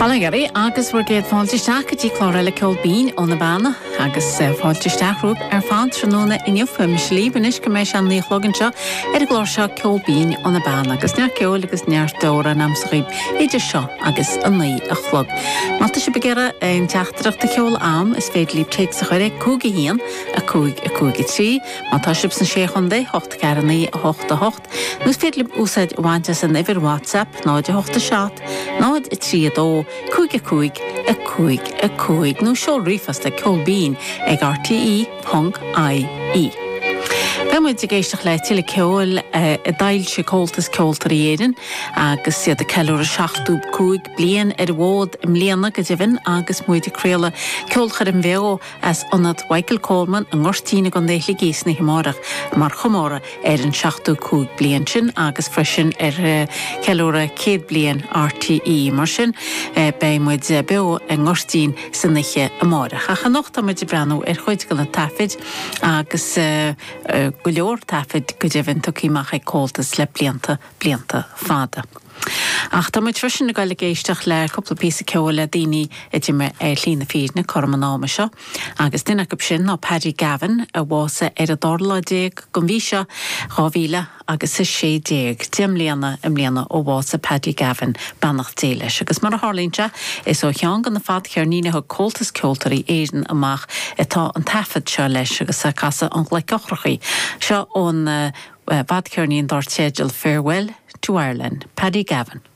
Balagari agus bhar géad fáilteteach go dtí chláraile ceol bín ó na bana agus fáilteteachrúb fan tróna inniu fuimis líbanis go mééis an níológan seo ar glóir seo ceol bín ó na bana agus near ceol agus near dóra an amsaghib idir seo agus an naí a chlog. Malta se begéire an teachtarachta ceol am is féad líb teig sa chuire cúga hían a cúig trí, mátá sib san sé chundé 8 caranaí a 8 nus féad líb úsáid bhainte san ifir WhatsApp náid a 8 seat, náid i 3 cúig nó seo rifas le ceol bín ag rte.ie. Bemuid géisteach le tiile ceol a dail se cóltas ceoltar éireann agus siad a ceúir 7 cúig blian ar bhód mbliana go dibhann agus muid acréala ceolchar an bheo as anad Michael Coleman an ngortíine gan déithla géisna himáireach mar chomóra ar an 7 cúig blian sin agus freisin ar ceúra 100 blian RTE mar sin bemuid beo an ngortín san niche amáireach. A chanachta muid brenn ar chuid go an tafid agus go leor tafid go dibhann tucíach ag cóltas le blianta fada. Ach tá muid frisin na gaile géisteach le coppla písa ceol le daoine idirme lína fíne cormanáma seo agus duine go sin ná Paddy Gavin a bhása ar a dorla déag go bhí seo 2000 agus is 60 mbliana ó bhása Paddy Gavin bannach dé leis agus mar a hálínte is ó chean gan na fad chearníine thu cóltas ceoltarí éireann amach atá an tafid seo leis agus a casa an ghlaicachrachaí seo ón bad cearníon dort séidil Farewell to Ireland, Paddy Gavin.